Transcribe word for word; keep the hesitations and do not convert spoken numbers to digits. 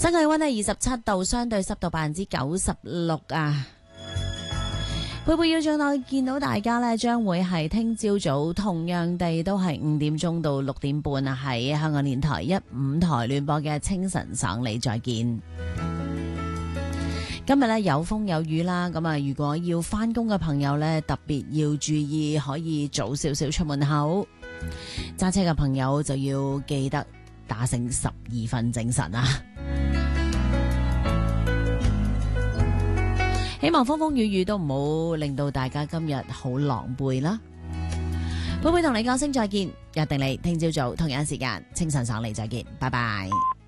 室氣溫係二十七度，相對濕度百分之九十六啊。佩佩要進來見到大家呢，將會係聽朝早同樣地都係五點鐘到六點半啊，喺香港電台一五台聯播嘅清晨省里再見。今日呢有風有雨啦，咁啊如果要返工嘅朋友呢，特別要注意，可以早少少出門口。揸車嘅朋友就要記得打醒十二分精神啊！希望風風雨雨都唔好令到大家今日好狼狽啦。會唔會同你講聲再見？約定你聽朝早同樣時間清晨爽利再見，拜拜。